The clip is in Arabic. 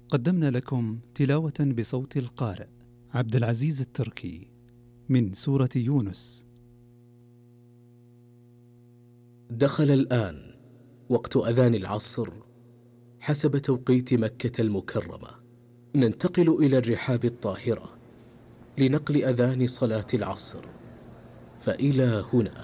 قدمنا لكم تلاوة بصوت القارئ عبد العزيز التركي من سورة يونس. دخل الآن وقت أذان العصر حسب توقيت مكة المكرمة. ننتقل إلى الرحاب الطاهرة لنقل أذان صلاة العصر، فإلى هنا